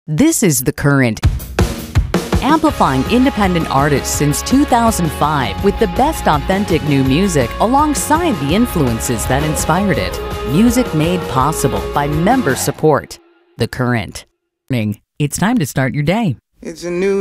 This is The Current, amplifying independent artists since 2005 with the best authentic new music alongside the influences that inspired it. Music made possible by member support. The Current. It's time to start your day. It's a new